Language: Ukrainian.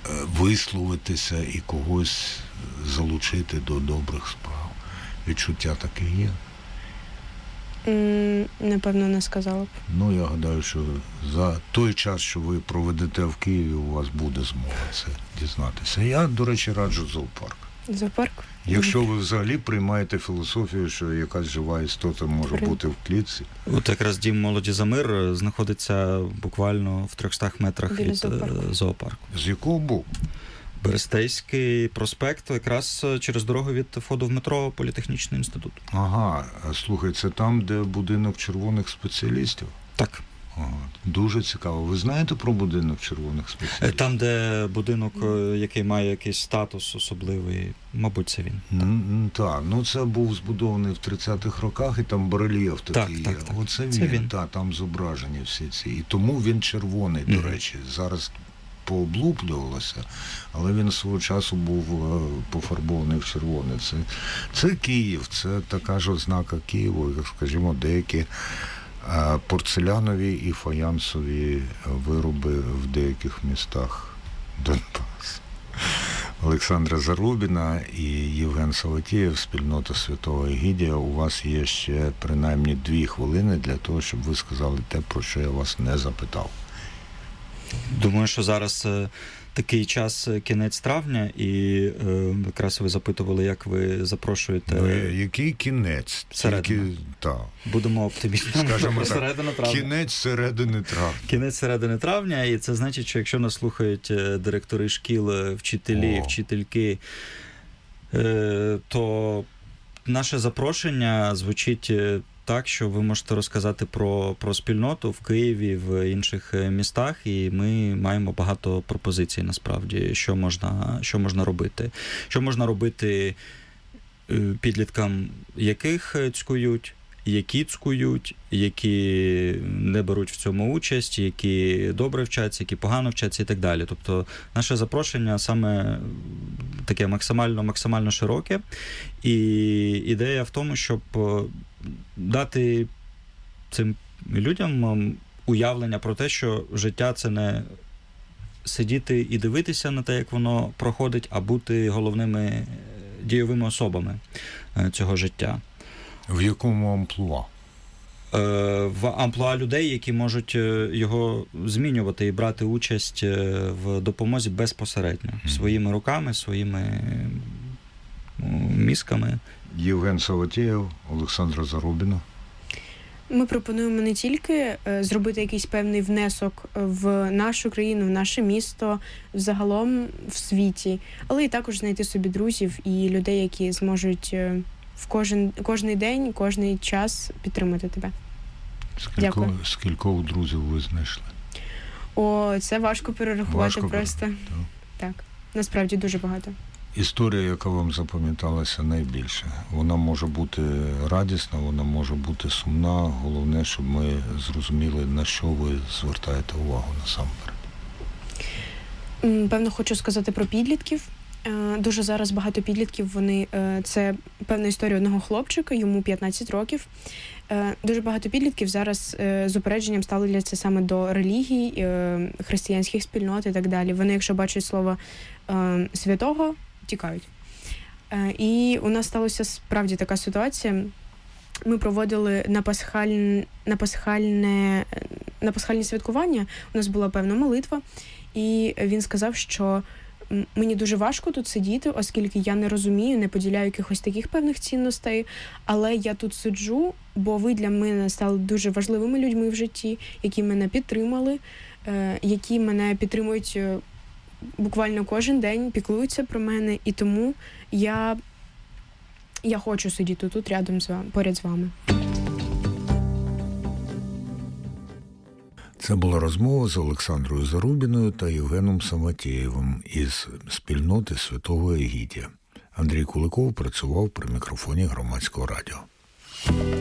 висловитися і когось залучити до добрих справ. Відчуття таке є? Напевно, не сказала б. Ну, я гадаю, що за той час, що ви проведете в Києві, у вас буде змога це дізнатися. Я, до речі, раджу зоопарк. Зоопарк? Якщо ви взагалі приймаєте філософію, що якась жива істота може бути в клітці. От якраз Дім молоді за мир знаходиться буквально в 300 метрах від зоопарку. З якого боку? Берестейський проспект, якраз через дорогу від входу в метро Політехнічний інститут. Ага, слухай, це там, де будинок червоних спеціалістів? Так. Ага, дуже цікаво. Ви знаєте про будинок червоних спеціалістів? Там, де будинок, який має якийсь статус особливий, мабуть, це він. Так, ну це був збудований в 30-х роках, і там барельєф такий є. Так. Оце він. Так, там зображені всі ці. І тому він червоний, до речі. Зараз пооблуплювалося, але він свого часу був пофарбований в червоне. Це Київ, це така ж ознака Києва, як, скажімо, деякі порцелянові і фаянсові вироби в деяких містах Донбасу. Олександра Зарубіна і Євген Саватєєв, спільнота Святого Егідія. У вас є ще принаймні 2 хвилини для того, щоб ви сказали те, про що я вас не запитав. Думаю, що зараз такий час, кінець травня, і якраз ви запитували, як ви запрошуєте... Ну, який кінець? Будемо оптимістами. Скажемо так, кінець середини травня. Кінець середини травня, і це значить, що якщо нас слухають директори шкіл, вчителі, вчительки, то наше запрошення звучить так, що ви можете розказати про спільноту в Києві, в інших містах, і ми маємо багато пропозицій, насправді, що можна робити. Що можна робити підліткам, яких цькують, які цькують, які не беруть в цьому участь, які добре вчаться, які погано вчаться і так далі. Тобто наше запрошення саме таке максимально широке. І ідея в тому, щоб дати цим людям уявлення про те, що життя – це не сидіти і дивитися на те, як воно проходить, а бути головними дійовими особами цього життя. В якому амплуа? В амплуа людей, які можуть його змінювати і брати участь в допомозі безпосередньо. Своїми руками, своїми мізками. Євген Саватєєв, Олександра Зарубіна. Ми пропонуємо не тільки зробити якийсь певний внесок в нашу країну, в наше місто, загалом в світі, але і також знайти собі друзів і людей, які зможуть в кожний день, кожний час підтримати тебе. Скількох друзів ви знайшли? Це важко перерахувати просто. Так, насправді дуже багато. Історія, яка вам запам'яталася найбільше, вона може бути радісна, вона може бути сумна. Головне, щоб ми зрозуміли, на що ви звертаєте увагу насамперед. Певно, хочу сказати про підлітків. Дуже зараз багато підлітків, це певна історія одного хлопчика, йому 15 років. Дуже багато підлітків зараз з упередженням ставляться саме до релігій, християнських спільнот і так далі. Вони, якщо бачать слово святого, тікають. І у нас сталася справді така ситуація. Ми проводили на пасхальні святкування, у нас була певна молитва, і він сказав, що мені дуже важко тут сидіти, оскільки я не розумію, не поділяю якихось таких певних цінностей, але я тут сиджу, бо ви для мене стали дуже важливими людьми в житті, які мене підтримали, які мене підтримують буквально кожен день, піклуються про мене, і тому я хочу сидіти тут рядом з вами, поряд з вами. Це була розмова з Олександрою Зарубіною та Євгеном Саватєєвим із спільноти Святого Егідія. Андрій Куликов працював при мікрофоні Громадського радіо.